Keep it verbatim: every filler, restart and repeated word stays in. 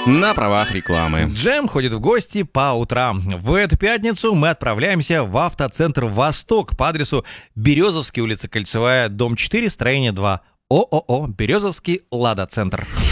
На правах рекламы. Джем ходит в гости по утрам. В эту пятницу мы отправляемся в автоцентр «Восток» по адресу Березовский, улица Кольцевая, дом четыре, строение два. ООО «Березовский Лада Центр».